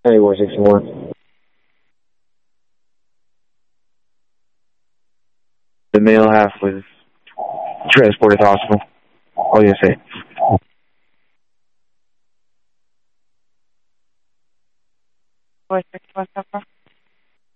Hey, 161. The male half was transported to hospital. Oh, yes, sir. Voice 61 so far.